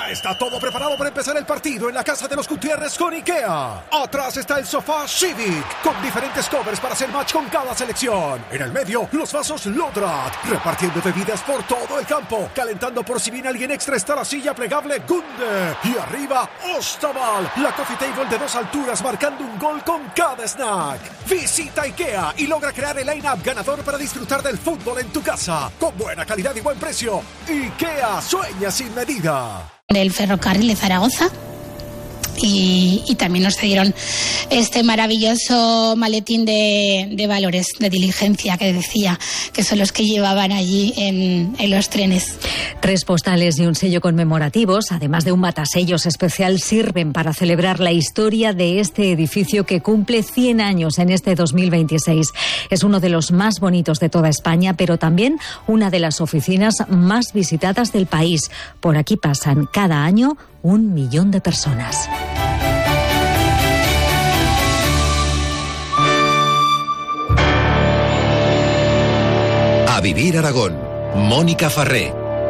Ya está todo preparado para empezar el partido en la casa de los Gutiérrez con IKEA. Atrás está el sofá Civic, con diferentes covers para hacer match con cada selección. En el medio, los vasos Lodrat, repartiendo bebidas por todo el campo. Calentando por si viene alguien extra está la silla plegable Gunde. Y arriba, Ostaval, la coffee table de 2 alturas marcando un gol con cada snack. Visita IKEA y logra crear el line-up ganador para disfrutar del fútbol en tu casa. Con buena calidad y buen precio. IKEA, sueña sin medida. Del ferrocarril de Zaragoza y también nos cedieron este maravilloso maletín de valores de diligencia que decía que son los que llevaban allí en los trenes. 3 postales y un sello conmemorativos, además de un matasellos especial, sirven para celebrar la historia de este edificio que cumple 100 años en este 2026. Es uno de los más bonitos de toda España, pero también una de las oficinas más visitadas del país. Por aquí pasan cada año 1 millón de personas. A Vivir Aragón, Mónica Farré.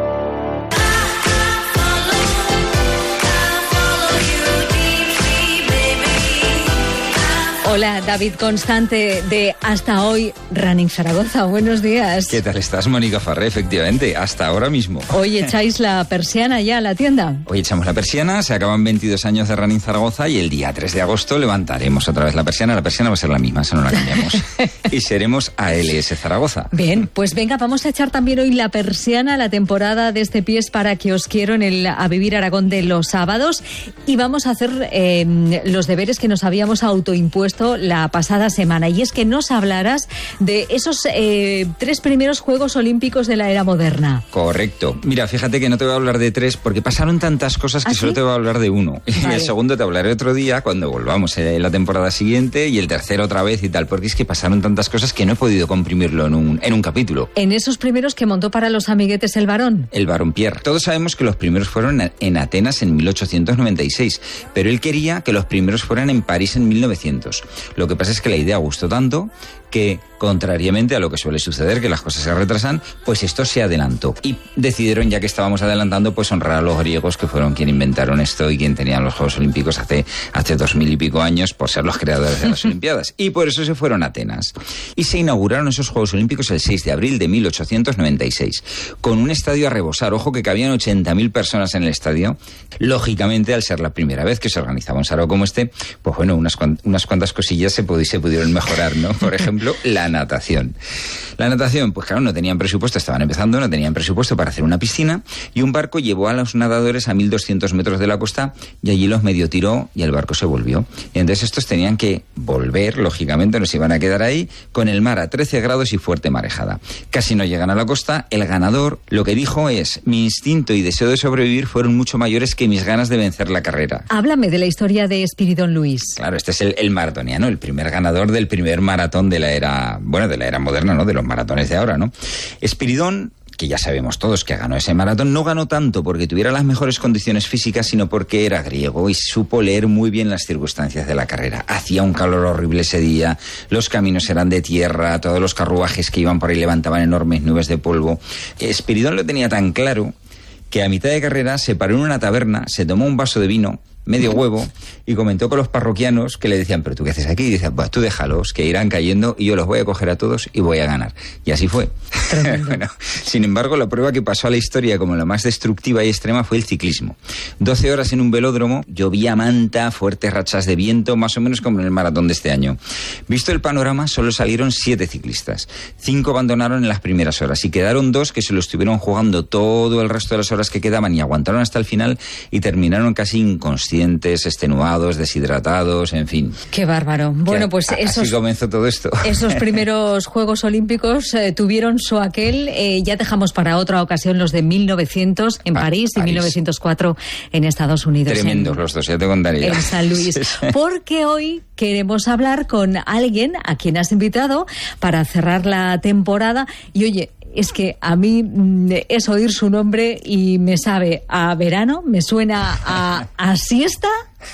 Hola, David Constante de Hasta Hoy Running Zaragoza. Buenos días. ¿Qué tal estás, Mónica Farré? Efectivamente, hasta ahora mismo. Hoy echáis la persiana ya a la tienda. Hoy echamos la persiana, se acaban 22 años de Running Zaragoza y el día 3 de agosto levantaremos otra vez la persiana. La persiana va a ser la misma, eso no la cambiamos. Y seremos ALS Zaragoza. Bien, pues venga, vamos a echar también hoy la persiana a la temporada de este Pies para que os quiero en el A Vivir Aragón de los sábados y vamos a hacer los deberes que nos habíamos autoimpuesto la pasada semana, y es que nos hablaras de esos 3 primeros Juegos Olímpicos de la era moderna. Correcto. Mira, fíjate que no te voy a hablar de 3 porque pasaron tantas cosas que solo te voy a hablar de 1. Vale. Y el segundo te hablaré otro día cuando volvamos la temporada siguiente, y el tercero otra vez y tal, porque es que pasaron tantas cosas que no he podido comprimirlo en un capítulo. En esos primeros que montó para los amiguetes el varón. El varón Pierre. Todos sabemos que los primeros fueron en Atenas en 1896, pero él quería que los primeros fueran en París en 1900. Lo que pasa es que la idea gustó tanto que, contrariamente a lo que suele suceder, que las cosas se retrasan, pues esto se adelantó. Y decidieron, ya que estábamos adelantando, pues honrar a los griegos, que fueron quienes inventaron esto y quien tenían los Juegos Olímpicos hace 2000 y pico años, por ser los creadores de las Olimpiadas. Y por eso se fueron a Atenas. Y se inauguraron esos Juegos Olímpicos el 6 de abril de 1896, con un estadio a rebosar. Ojo que cabían 80.000 personas en el estadio. Lógicamente, al ser la primera vez que se organizaba un sarao como este, pues bueno, unas cuantas cosillas se pudieron mejorar, ¿no? Por ejemplo, la natación. La natación, pues claro, no tenían presupuesto, estaban empezando, no tenían presupuesto para hacer una piscina, y un barco llevó a los nadadores a 1.200 metros de la costa y allí los medio tiró y el barco se volvió. Y entonces estos tenían que volver, lógicamente, no se iban a quedar ahí, con el mar a 13 grados y fuerte marejada. Casi no llegan a la costa. El ganador lo que dijo es: mi instinto y deseo de sobrevivir fueron mucho mayores que mis ganas de vencer la carrera. Háblame de la historia de Espiridón Luis. Claro, este es el maratoniano, el primer ganador del primer maratón de la era moderna, ¿no? De los maratones de ahora, ¿no? Espiridón, que ya sabemos todos que ganó ese maratón, no ganó tanto porque tuviera las mejores condiciones físicas, sino porque era griego y supo leer muy bien las circunstancias de la carrera. Hacía un calor horrible ese día, los caminos eran de tierra, todos los carruajes que iban por ahí levantaban enormes nubes de polvo. Espiridón lo tenía tan claro que a mitad de carrera se paró en una taberna, se tomó un vaso de vino, medio huevo, y comentó con los parroquianos que le decían: ¿pero tú qué haces aquí? Y dice: pues tú déjalos, que irán cayendo y yo los voy a coger a todos y voy a ganar. Y así fue. Bueno, sin embargo, la prueba que pasó a la historia como la más destructiva y extrema fue el ciclismo. 12 horas en un velódromo, llovía manta, fuertes rachas de viento, más o menos como en el maratón de este año. Visto el panorama, solo salieron 7 ciclistas. 5 abandonaron en las primeras horas y quedaron 2 que se lo estuvieron jugando todo el resto de las horas que quedaban y aguantaron hasta el final y terminaron casi inconscientes, extenuados, deshidratados, en fin. Qué bárbaro. Bueno, pues así comenzó todo esto. Esos primeros Juegos Olímpicos tuvieron su aquel. Ya dejamos para otra ocasión los de 1900 en París y 1904 en Estados Unidos. Tremendos los dos, ya te contaría. En San Luis. Porque hoy queremos hablar con alguien a quien has invitado para cerrar la temporada. Y oye, es que a mí es oír su nombre y me sabe a verano, me suena a siesta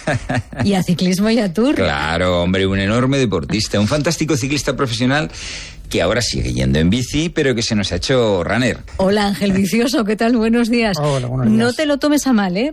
y a ciclismo y a tour. Claro, hombre, un enorme deportista, un fantástico ciclista profesional que ahora sigue yendo en bici, pero que se nos ha hecho runner. Hola, Ángel Vicioso, ¿qué tal? Buenos días. Hola, buenos días. No te lo tomes a mal,